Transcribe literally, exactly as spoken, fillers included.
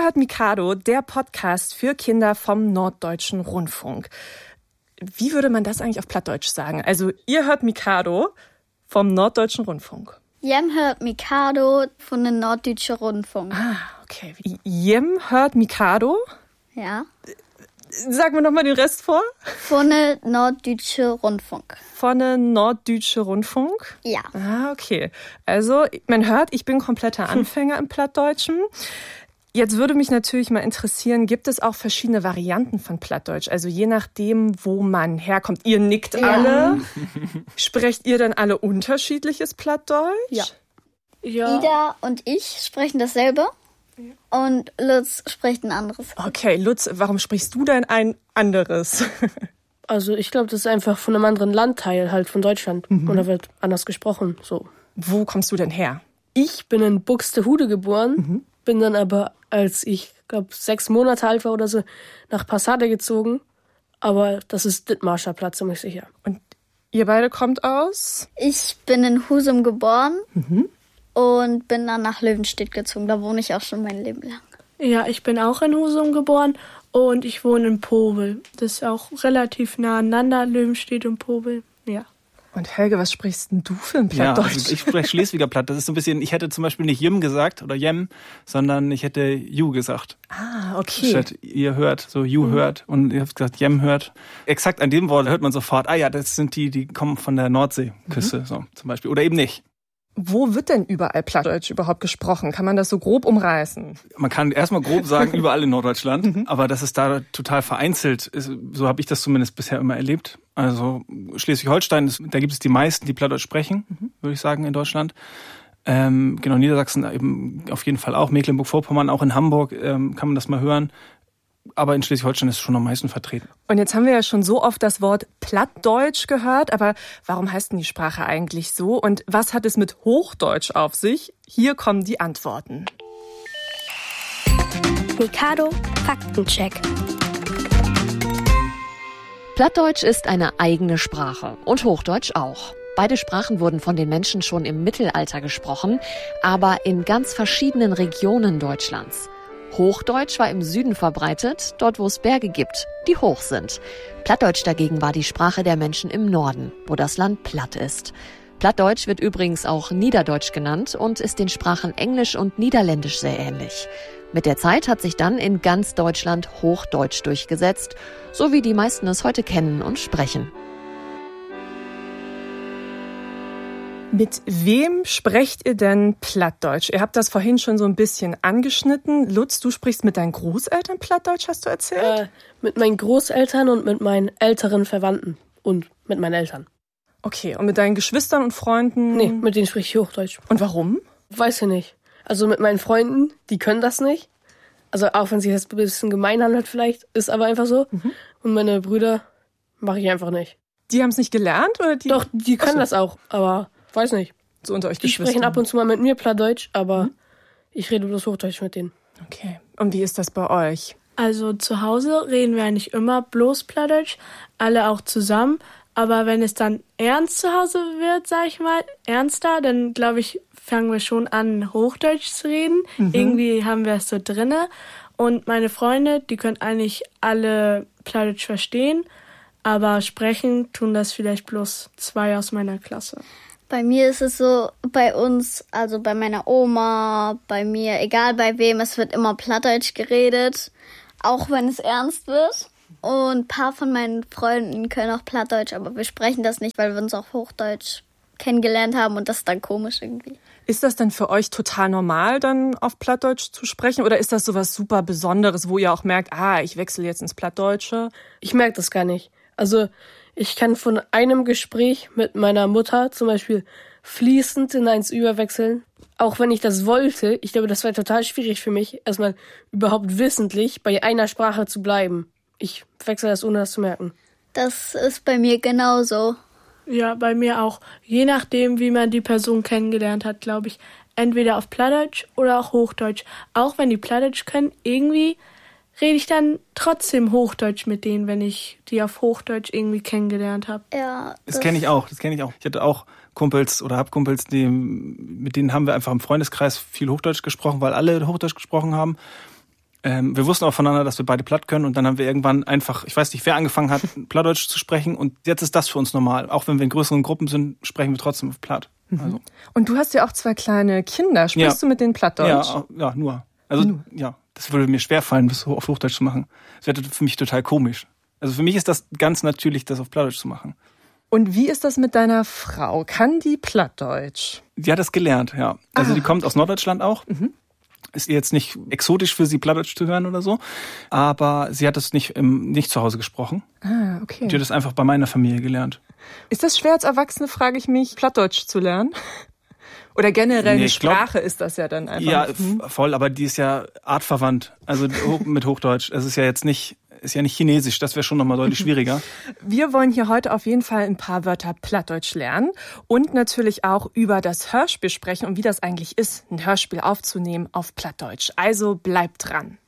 hört Mikado, der Podcast für Kinder vom Norddeutschen Rundfunk. Wie würde man das eigentlich auf Plattdeutsch sagen? Also, ihr hört Mikado vom Norddeutschen Rundfunk. Jem hört Mikado von dem Norddeutschen Rundfunk. Ah, okay. Jem hört Mikado? Ja. Sagen wir nochmal den Rest vor. Von dem Norddeutschen Rundfunk. Von dem Norddeutschen Rundfunk? Ja. Ah, okay. Also, man hört, ich bin kompletter Anfänger im Plattdeutschen. Jetzt würde mich natürlich mal interessieren, gibt es auch verschiedene Varianten von Plattdeutsch? Also je nachdem, wo man herkommt. Ihr nickt ja. alle. Sprecht ihr dann alle unterschiedliches Plattdeutsch? Ja. ja. Ida und ich sprechen dasselbe ja. und Lutz spricht ein anderes. Okay, Lutz, warum sprichst du denn ein anderes? Also ich glaube, das ist einfach von einem anderen Landteil, halt von Deutschland. Mhm. Und da wird anders gesprochen. So. Wo kommst du denn her? Ich bin in Buxtehude geboren, Mhm. bin dann aber, als ich glaube sechs Monate alt war oder so, nach Passade gezogen. Aber das ist Dithmarscher Platz, ziemlich sicher. Und ihr beide kommt aus? Ich bin in Husum geboren Mhm. und bin dann nach Löwenstedt gezogen. Da wohne ich auch schon mein Leben lang. Ja, ich bin auch in Husum geboren und ich wohne in Pobel. Das ist auch relativ nah aneinander, Löwenstedt und Pobel. Ja. Und Helge, was sprichst denn du für ein Ja, Plattdeutsch? also ich spreche Schleswiger Platt. Das ist so ein bisschen, ich hätte zum Beispiel nicht Jim gesagt oder Jem, sondern ich hätte Ju gesagt. Ah, okay. Statt ihr hört, so Ju mhm. hört und ihr habt gesagt Jem hört. Exakt an dem Wort hört man sofort, ah ja, das sind die, die kommen von der Nordseeküste, mhm. so zum Beispiel. Oder eben nicht. Wo wird denn überall Plattdeutsch überhaupt gesprochen? Kann man das so grob umreißen? Man kann erstmal grob sagen, überall in Norddeutschland, mhm. aber das ist da total vereinzelt. So habe ich das zumindest bisher immer erlebt. Also Schleswig-Holstein, da gibt es die meisten, die Plattdeutsch sprechen, mhm. würde ich sagen, in Deutschland. Ähm, genau, Niedersachsen eben auf jeden Fall auch, Mecklenburg-Vorpommern, auch in Hamburg ähm, kann man das mal hören. Aber in Schleswig-Holstein ist es schon am meisten vertreten. Und jetzt haben wir ja schon so oft das Wort Plattdeutsch gehört, aber warum heißt denn die Sprache eigentlich so? Und was hat es mit Hochdeutsch auf sich? Hier kommen die Antworten. Mikado Faktencheck. Plattdeutsch ist eine eigene Sprache und Hochdeutsch auch. Beide Sprachen wurden von den Menschen schon im Mittelalter gesprochen, aber in ganz verschiedenen Regionen Deutschlands. Hochdeutsch war im Süden verbreitet, dort wo es Berge gibt, die hoch sind. Plattdeutsch dagegen war die Sprache der Menschen im Norden, wo das Land platt ist. Plattdeutsch wird übrigens auch Niederdeutsch genannt und ist den Sprachen Englisch und Niederländisch sehr ähnlich. Mit der Zeit hat sich dann in ganz Deutschland Hochdeutsch durchgesetzt, so wie die meisten es heute kennen und sprechen. Mit wem sprecht ihr denn Plattdeutsch? Ihr habt das vorhin schon so ein bisschen angeschnitten. Lutz, du sprichst mit deinen Großeltern Plattdeutsch, hast du erzählt? Äh, mit meinen Großeltern und mit meinen älteren Verwandten und mit meinen Eltern. Okay, und mit deinen Geschwistern und Freunden? Nee, mit denen spreche ich Hochdeutsch. Und warum? Weiß ich nicht. Also mit meinen Freunden, die können das nicht. Also auch wenn sich das ein bisschen gemein anhört vielleicht, ist aber einfach so. Mhm. Und meine Brüder mache ich einfach nicht. Die haben es nicht gelernt? Oder die? Doch, die können Achso. das auch, aber weiß nicht. So unter euch Die Geschwistern. sprechen ab und zu mal mit mir Plattdeutsch, aber mhm. ich rede bloß Hochdeutsch mit denen. Okay. Und wie ist das bei euch? Also zu Hause reden wir eigentlich immer bloß Plattdeutsch, alle auch zusammen. Aber wenn es dann ernst zu Hause wird, sag ich mal, ernster, dann glaube ich, fangen wir schon an, Hochdeutsch zu reden. Mhm. Irgendwie haben wir es so drinne. Und meine Freunde, die können eigentlich alle Plattdeutsch verstehen, aber sprechen tun das vielleicht bloß zwei aus meiner Klasse. Bei mir ist es so, bei uns, also bei meiner Oma, bei mir, egal bei wem, es wird immer Plattdeutsch geredet, auch wenn es ernst wird. Und ein paar von meinen Freunden können auch Plattdeutsch, aber wir sprechen das nicht, weil wir uns auch Hochdeutsch kennengelernt haben und das ist dann komisch irgendwie. Ist das denn für euch total normal, dann auf Plattdeutsch zu sprechen? Oder ist das so was super Besonderes, wo ihr auch merkt, ah, ich wechsle jetzt ins Plattdeutsche? Ich merke das gar nicht. Also ich kann von einem Gespräch mit meiner Mutter zum Beispiel fließend in eins überwechseln. Auch wenn ich das wollte, ich glaube, das wäre total schwierig für mich, erstmal überhaupt wissentlich bei einer Sprache zu bleiben. Ich wechsle das, ohne das zu merken. Das ist bei mir genauso. Ja, bei mir auch. Je nachdem, wie man die Person kennengelernt hat, glaube ich, entweder auf Plattdeutsch oder auch Hochdeutsch. Auch wenn die Plattdeutsch können, irgendwie rede ich dann trotzdem Hochdeutsch mit denen, wenn ich die auf Hochdeutsch irgendwie kennengelernt habe. Ja, das, das kenne ich auch, das kenne ich auch. Ich hatte auch Kumpels oder hab Kumpels, die, mit denen haben wir einfach im Freundeskreis viel Hochdeutsch gesprochen, weil alle Hochdeutsch gesprochen haben. Ähm, wir wussten auch voneinander, dass wir beide platt können und dann haben wir irgendwann einfach, ich weiß nicht, wer angefangen hat, Plattdeutsch zu sprechen und jetzt ist das für uns normal. Auch wenn wir in größeren Gruppen sind, sprechen wir trotzdem auf Platt. Mhm. Also. Und du hast ja auch zwei kleine Kinder. Sprichst ja. du mit denen Plattdeutsch? Ja, ja, nur. Also nur. ja, das würde mir schwerfallen, das auf Hochdeutsch zu machen. Das wäre für mich total komisch. Also für mich ist das ganz natürlich, das auf Plattdeutsch zu machen. Und wie ist das mit deiner Frau? Kann die Plattdeutsch? Die hat das gelernt, ja. Also ah. die kommt aus Norddeutschland auch. Mhm. Ist jetzt nicht exotisch für sie, Plattdeutsch zu hören oder so. Aber sie hat das nicht, im, nicht zu Hause gesprochen. Ah, okay. Die hat das einfach bei meiner Familie gelernt. Ist das schwer als Erwachsene, frage ich mich, Plattdeutsch zu lernen? Oder generell nee, eine Sprache glaub, ist das ja dann einfach. Ja, hm. voll, aber die ist ja artverwandt. Also mit Hochdeutsch. Es ist ja jetzt nicht... Ist ja nicht Chinesisch, das wäre schon nochmal deutlich schwieriger. Wir wollen hier heute auf jeden Fall ein paar Wörter Plattdeutsch lernen und natürlich auch über das Hörspiel sprechen und wie das eigentlich ist, ein Hörspiel aufzunehmen auf Plattdeutsch. Also bleibt dran.